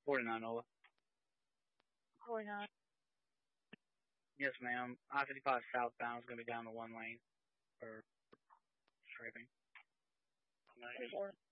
49 Ola. 49. Yes, ma'am. I-55 southbound is going to be down to one lane for striping. Nice.